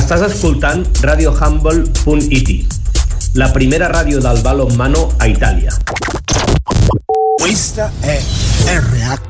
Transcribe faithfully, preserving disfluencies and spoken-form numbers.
Estàs escoltant radio humble punt it, la primera ràdio del balonmano a Itàlia. Questa è R H